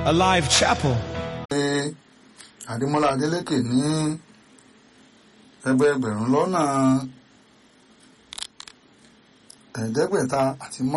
Alive Chapel. Adémọ́lá Adélékè ní ẹgbẹ̀rún lọ́nà ẹ̀ẹ́dẹ́gbẹ̀ta àti